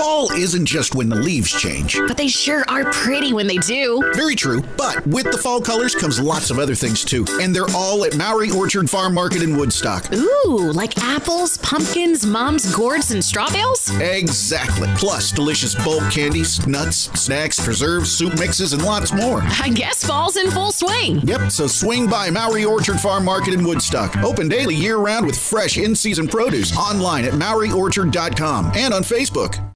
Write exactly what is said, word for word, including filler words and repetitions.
Fall isn't just when the leaves change. But they sure are pretty when they do. Very true, but with the fall colors comes lots of other things too. And they're all at Mowry Orchard Farm Market in Woodstock. Ooh, like apples, pumpkins, mom's gourds, and straw bales? Exactly. Plus delicious bulk candies, nuts, snacks, preserves, soup mixes, and lots more. I guess fall's in full swing. Yep, so swing by Mowry Orchard Farm Market in Woodstock. Open daily year-round with fresh in-season produce. Online at Mowry Orchard dot com and on Facebook.